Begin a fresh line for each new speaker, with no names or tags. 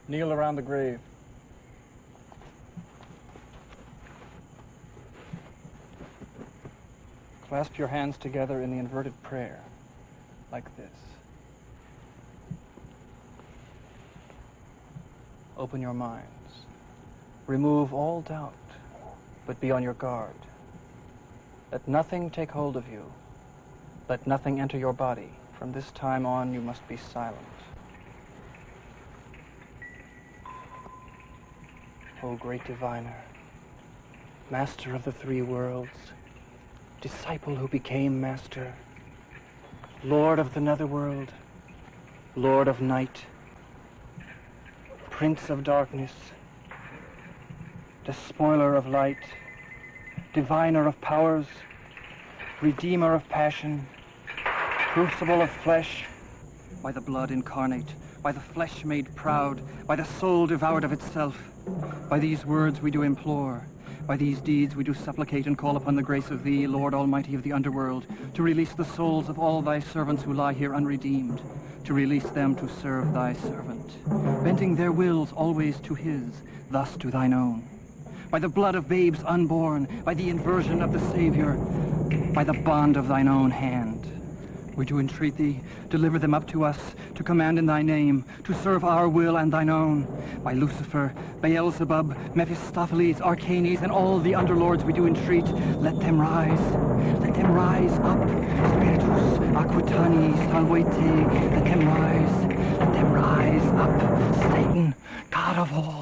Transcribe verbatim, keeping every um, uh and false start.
Kneel around the grave. Clasp your hands together in the inverted prayer, like this. Open your minds. Remove all doubt, but be on your guard. Let nothing take hold of you. Let nothing enter your body. From this time on, you must be silent. O great diviner, master of the three worlds, disciple who became master, lord of the netherworld, lord of night, prince of darkness, despoiler of light, diviner of powers, redeemer of passion, crucible of flesh, by the blood incarnate, by the flesh made proud, by the soul devoured of itself. By these words we do implore, by these deeds we do supplicate and call upon the grace of thee, Lord Almighty of the underworld, to release the souls of all thy servants who lie here unredeemed, to release them to serve thy servant, bending their wills always to his, thus to thine own. By the blood of babes unborn, by the inversion of the Savior, by the bond of thine own hand, we do entreat thee, deliver them up to us, to command in thy name, to serve our will and thine own. By Lucifer, Beelzebub, Mephistopheles, Arcanes, and all the underlords we do entreat, let them rise, let them rise up. Spiritus Aquitani Salvete, let them rise, let them rise up. Satan, God of all.